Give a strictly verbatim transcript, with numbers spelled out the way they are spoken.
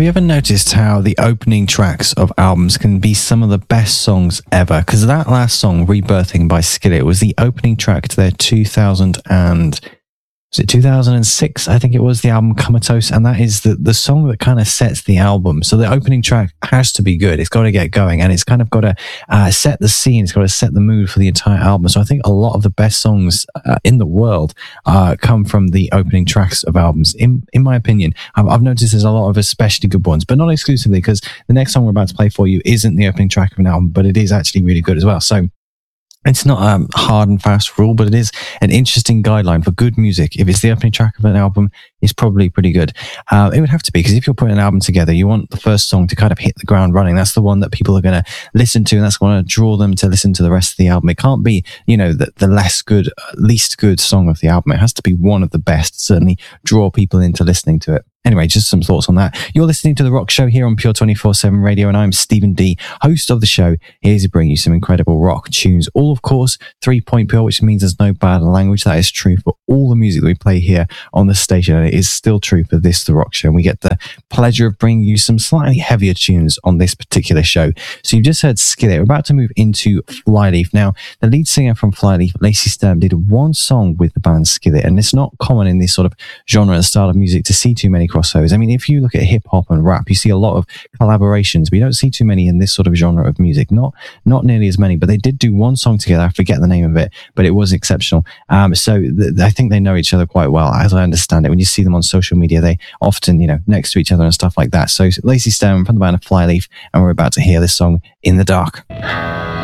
Have you ever noticed how the opening tracks of albums can be some of the best songs ever? Because that last song, Rebirthing by Skillet, was the opening track to their two thousand and was it two thousand six? I think it was, the album Comatose, and that is the, the song that kind of sets the album. So the opening track has to be good. It's got to get going, and it's kind of got to uh, set the scene. It's got to set the mood for the entire album. So I think a lot of the best songs uh, in the world uh, come from the opening tracks of albums. In in my opinion, I've, I've noticed there's a lot of especially good ones, but not exclusively, because the next song we're about to play for you isn't the opening track of an album, but it is actually really good as well. So it's not a hard and fast rule, but it is an interesting guideline for good music. If it's the opening track of an album, it's probably pretty good. Uh, it would have to be, because if you're putting an album together, you want the first song to kind of hit the ground running. That's the one that people are going to listen to, and that's going to draw them to listen to the rest of the album. It can't be, you know, the, the less good, least good song of the album. It has to be one of the best, certainly draw people into listening to it. Anyway, just some thoughts on that. You're listening to The Rock Show here on Pure twenty-four seven Radio, and I'm Stephen D, host of the show, here to bring you some incredible rock tunes. All, of course, three point pure, which means there's no bad language. That is true for all the music that we play here on the station, and it is still true for this The Rock Show. And we get the pleasure of bringing you some slightly heavier tunes on this particular show. So you've just heard Skillet. We're about to move into Flyleaf. Now, the lead singer from Flyleaf, Lacey Sturm, did one song with the band Skillet, and it's not common in this sort of genre and style of music to see too many crossovers. I mean, if you look at hip hop and rap, you see a lot of collaborations, but you don't see too many in this sort of genre of music. Not not nearly as many, but they did do one song together. I forget the name of it, but it was exceptional. Um, so th- I think they know each other quite well, as I understand it. When you see them on social media, they often, you know, next to each other and stuff like that. So Lacey Sturm from the band of Flyleaf, and we're about to hear this song, In the Dark.